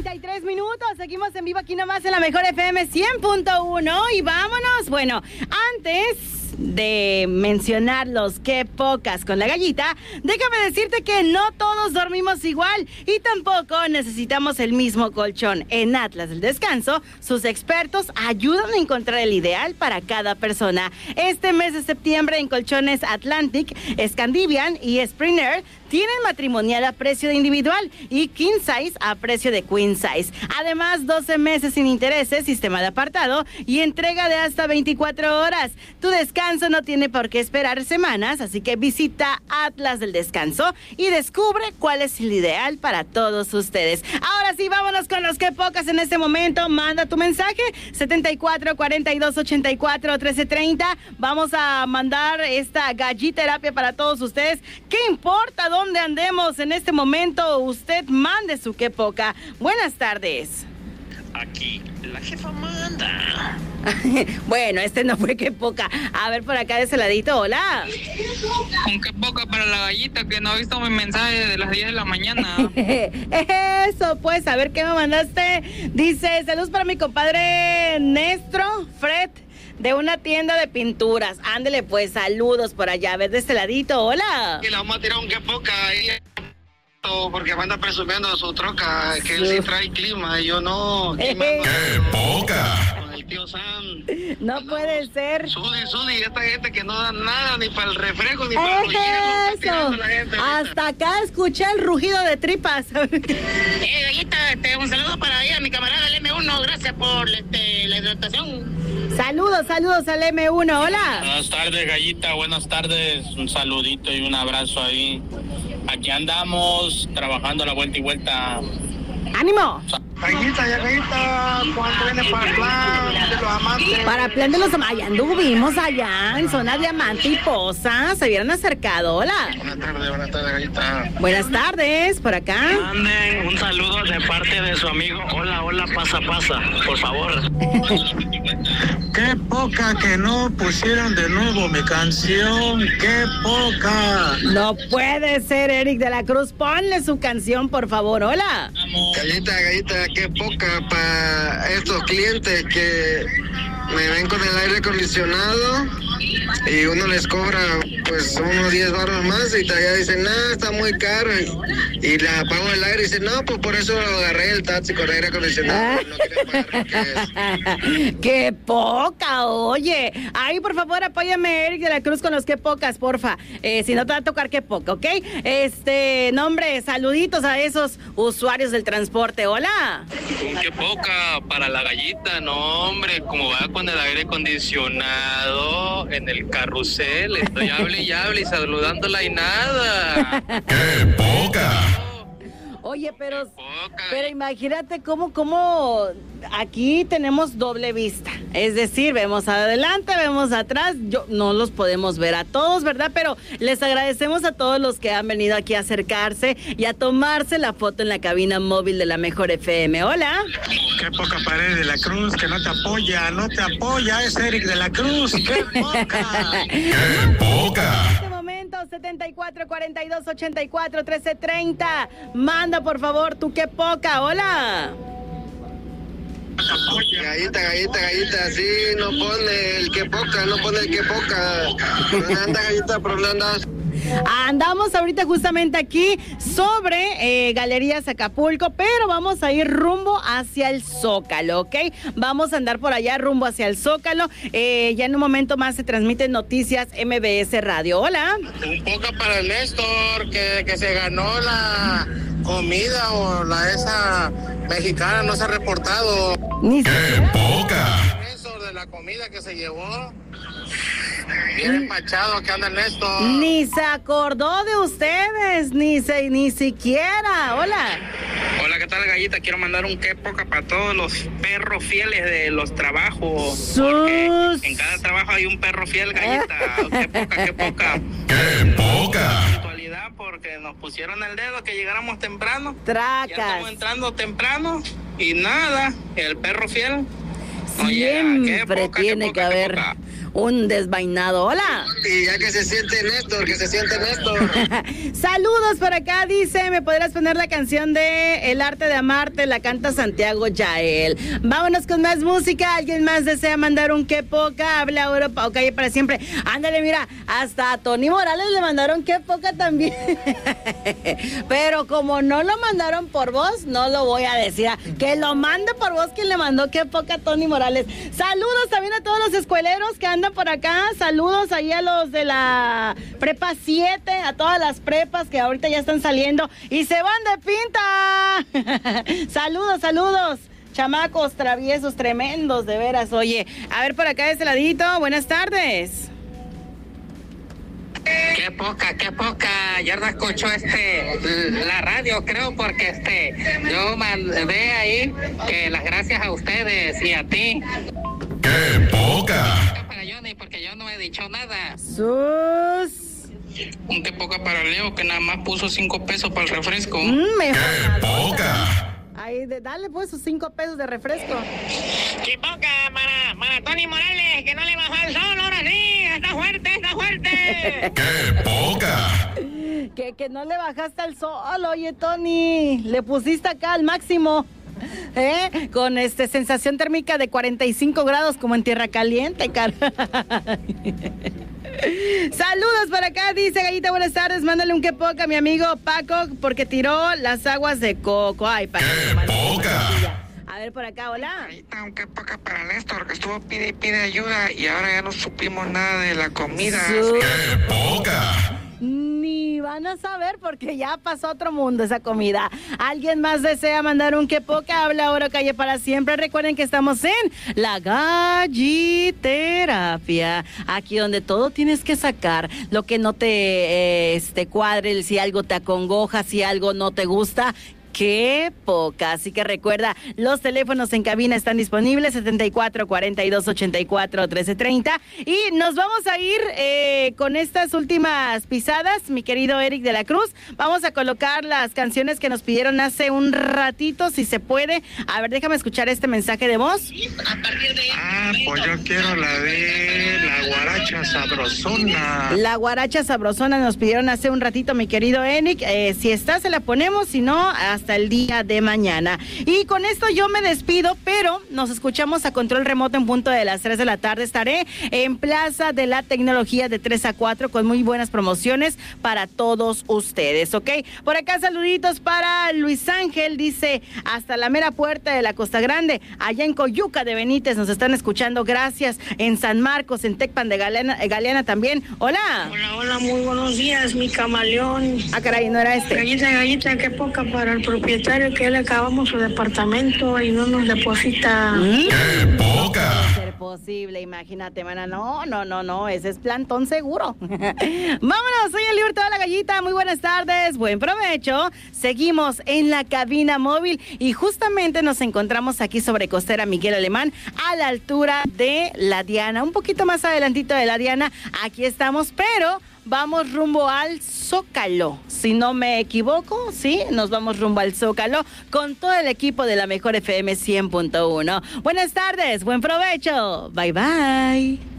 8:33, seguimos en vivo aquí nomás en la Mejor FM 100.1 y vámonos. Bueno, antes de mencionar los qué pocas con la gallita, déjame decirte que no todos dormimos igual y tampoco necesitamos el mismo colchón. En Atlas del Descanso, sus expertos ayudan a encontrar el ideal para cada persona. Este mes de septiembre en Colchones Atlantic, Scandivian y Springer tienen matrimonial a precio de individual y king size a precio de queen size. Además, 12 meses sin intereses, sistema de apartado y entrega de hasta 24 horas. Tu descanso no tiene por qué esperar semanas, así que visita Atlas del Descanso y descubre cuál es el ideal para todos ustedes. Ahora sí, vámonos con los que pocas en este momento. Manda tu mensaje, 74 42 84 13 30. Vamos a mandar esta galliterapia para todos ustedes. ¿Qué importa dónde andemos en este momento? Usted mande su qué poca. Buenas tardes. Aquí la jefa manda. Bueno, este no fue qué poca. A ver, por acá de ese ladito, hola. Un qué poca para la gallita que no ha visto mi mensaje de las 10 de la mañana. Eso, pues, a ver qué me mandaste. Dice, saludos para mi compadre Nestro Fred, de una tienda de pinturas. Ándele, pues, saludos por allá. A ver, de este ladito, hola. Y le vamos a tirar un qué poca ahí, porque me anda presumiendo de su troca, que él sí trae clima y yo no. ¡Qué poca! Con el tío Sam. No puede ser. Sudi, esta gente que no da nada ni para el refresco ni para los hielos. Está tirando la gente ahorita. Hasta acá escuché el rugido de tripas. Gallita, un saludo para ella, mi camarada el M1, gracias por la hidratación. Saludos al M1, hola. Buenas tardes, gallita, buenas tardes. Un saludito y un abrazo ahí. Aquí andamos trabajando la vuelta y vuelta. ¡Ánimo! Gallita, ¿cuándo viene para el plan de los amantes? Para plan de los amantes, anduvimos allá en zona Diamante y Poza. Se vieron acercado, hola. Buenas tardes, gallita. Buenas tardes, por acá. Manden un saludo de parte de su amigo. Hola, pasa, por favor. Qué poca que no pusieron de nuevo mi canción, qué poca. No puede ser, Eric de la Cruz. Ponle su canción, por favor, hola. Gallita, qué poca para estos clientes que me ven con el aire acondicionado y uno les cobra pues unos 10 baros más y todavía dicen, está muy caro y le apago el aire y dicen, no, pues por eso agarré el taxi con aire acondicionado, no quieren pagar lo que es. ¡Qué poca! Oye, ahí por favor apóyame, Eric de la Cruz, con los qué pocas, porfa. Si no te va a tocar qué poca, ¿ok? Nombre, saluditos a esos usuarios del transporte, hola. Qué poca para la gallita, no hombre, como va con el aire acondicionado en el carrusel, estoy hable y saludándola y nada. ¡Qué poca! Oye, pero imagínate cómo aquí tenemos doble vista. Es decir, vemos adelante, vemos atrás. No los podemos ver a todos, ¿verdad? Pero les agradecemos a todos los que han venido aquí a acercarse y a tomarse la foto en la cabina móvil de la Mejor FM. Hola. Qué poca pared de la Cruz, que no te apoya, es Eric de la Cruz. ¡Qué poca! ¡Qué poca! 74 42 84 13 30. Manda por favor tu qué poca, hola. Gallita, sí, no pone el qué poca. ¿Dónde anda, gallita? ¿Por dónde andas? Andamos ahorita justamente aquí sobre Galerías Acapulco, pero vamos a ir rumbo hacia el Zócalo, ¿ok? Vamos a andar por allá rumbo hacia el Zócalo. Ya en un momento más se transmiten noticias MBS Radio. Hola. Un poco para el Néstor, que se ganó la comida o esa mexicana, no se ha reportado. ¡Qué poca! Eso de la comida que se llevó. Bien empachado que anda el Néstor. Ni se acordó de ustedes, ni siquiera. Hola. Hola, ¿qué tal, gallita? Quiero mandar un qué poca para todos los perros fieles de los trabajos. Porque en cada trabajo hay un perro fiel, gallita. Qué poca. ¡Qué poca! Porque nos pusieron el dedo que llegáramos temprano. Tracas. Ya estamos entrando temprano y nada, el perro fiel. Siempre tiene que haber un desvainado. Hola. Y ya que se siente Néstor. Saludos por acá, dice, ¿me podrás poner la canción de El arte de amarte? La canta Santiago Yael. Vámonos con más música. ¿Alguien más desea mandar un qué poca? Habla Europa o calle para siempre. Ándale, mira, hasta a Tony Morales le mandaron qué poca también. Pero como no lo mandaron por voz, no lo voy a decir. Que lo mande por voz quien le mandó qué poca a Tony Morales. Saludos también a todos los escueleros que andan por acá. Saludos ahí a los de la prepa 7, a todas las prepas que ahorita ya están saliendo y se van de pinta. Saludos. Chamacos traviesos, tremendos, de veras. Oye, a ver por acá de este ladito. Buenas tardes. Qué poca, ya no escucho la radio, creo, porque yo mandé ahí que las gracias a ustedes y a ti. ¡Qué poca! Para Johnny, porque yo no he dicho nada. Un qué poca para Leo, que nada más puso 5 pesos para el refresco. ¡Qué poca! Ay, dale pues sus 5 pesos de refresco. ¡Qué poca para Tony Morales, que no le bajó el sol, ahora sí! ¡Está fuerte! ¡Qué poca! Que no le bajaste al sol, oye, Tony. Le pusiste acá al máximo. Con sensación térmica de 45 grados como en tierra caliente, cara. Saludos para acá, dice Gallita, buenas tardes, mándale un qué poca a mi amigo Paco porque tiró las aguas de coco. Ay, Paco. ¡Qué poca! A ver por acá, hola. Gallita, un qué poca para Néstor, que estuvo pide ayuda y ahora ya no supimos nada de la comida. ¡Qué poca! Ni van a saber porque ya pasó a otro mundo esa comida. ¿Alguien más desea mandar un qué poca? Habla ahora calle para siempre. Recuerden que estamos en la galliterapia. Aquí donde todo tienes que sacar. Lo que no te cuadre, si algo te acongoja, si algo no te gusta. Qué poca. Así que recuerda, los teléfonos en cabina están disponibles 74 42 84 13 30 y nos vamos a ir con estas últimas pisadas, mi querido Eric de la Cruz. Vamos a colocar las canciones que nos pidieron hace un ratito, si se puede. A ver, déjame escuchar este mensaje de voz. Pues yo quiero la de la guaracha sabrosona. La guaracha sabrosona nos pidieron hace un ratito, mi querido Eric. Si está, se la ponemos, si no, hasta el día de mañana. Y con esto yo me despido, pero nos escuchamos a control remoto en punto de las 3 de la tarde. Estaré en Plaza de la Tecnología de 3 a 4 con muy buenas promociones para todos ustedes, ¿ok? Por acá saluditos para Luis Ángel, dice, hasta la mera puerta de la Costa Grande, allá en Coyuca de Benítez nos están escuchando, gracias. En San Marcos, en Tecpan de Galeana también. Hola. Hola, muy buenos días, mi camaleón. Ah, caray, no era este. Gallita, qué poca para el propietario que le acabamos su departamento y no nos deposita. ¡Qué poca! No puede ser posible, imagínate, mana. No, ese es plantón seguro. Vámonos, soy el Libertad de la Gallita, muy buenas tardes, buen provecho. Seguimos en la cabina móvil y justamente nos encontramos aquí sobre Costera Miguel Alemán, a la altura de la Diana, un poquito más adelantito de la Diana. Aquí estamos, pero vamos rumbo al Zócalo, si no me equivoco, sí, nos vamos rumbo al Zócalo con todo el equipo de la Mejor FM 100.1. Buenas tardes, buen provecho, bye bye.